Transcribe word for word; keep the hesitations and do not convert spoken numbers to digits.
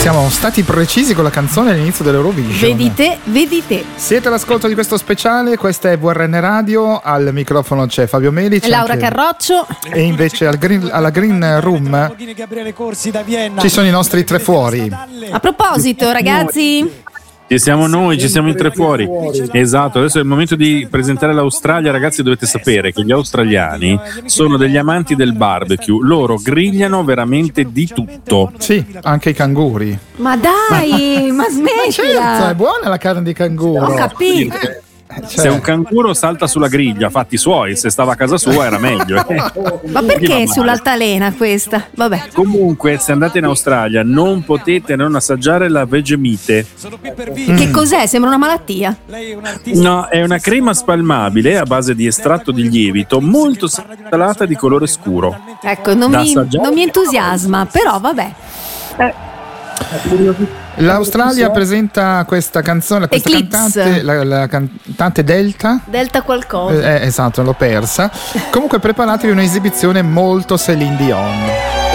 Siamo stati precisi con la canzone all'inizio dell'Eurovision. Vedi te, vedi te. Siete all'ascolto di questo speciale, questa è V R N Radio, al microfono c'è Fabio Meli, c'è Laura anche... Carroccio e invece al green, alla Green Room ci sono i nostri tre fuori. A proposito, ragazzi, Ci siamo noi, ci siamo in tre fuori. Esatto, adesso è il momento di presentare l'Australia. Ragazzi, dovete sapere che gli australiani sono degli amanti del barbecue. Loro grigliano veramente di tutto. Sì, anche i canguri. ma dai, ma Certo, è smettila. buona la carne di canguro. Ho capito. Eh, Se un canguro salta sulla griglia, fatti suoi, se stava a casa sua era meglio. eh. Ma Gli va perché male. sull'altalena questa? Vabbè. Comunque, se andate in Australia, non potete non assaggiare la Vegemite. Che cos'è? Sembra una malattia. No, è una crema spalmabile a base di estratto di lievito, molto salata di colore scuro. Ecco, non Da mi, assaggiare? non mi entusiasma, però vabbè. L'Australia presenta questa canzone, questa Eclipse. cantante, la, la cantante Delta. Delta qualcosa. Eh, esatto, l'ho persa. Comunque preparatevi un'esibizione molto Céline Dion.